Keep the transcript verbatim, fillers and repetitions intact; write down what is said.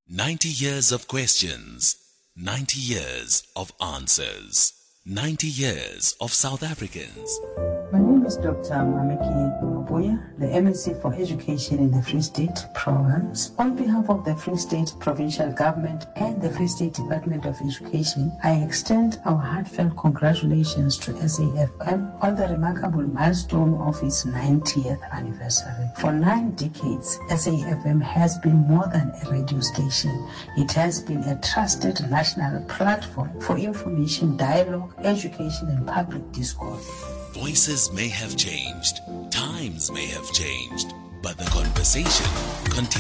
ninety years of questions, ninety years of answers, ninety years of South Africans. My name is Doctor Mameki Mabuya, the M S c for Education in the Free State Province. On behalf of the Free State Provincial Government and the Free State Department of Education, I extend our heartfelt congratulations to S A F M on the remarkable milestone of its ninetieth anniversary. For nine decades, S A F M has been more than a radio station. It has been a trusted national platform for information, dialogue, education, and public discourse. Voices may have changed, times may have changed, but the conversation continues.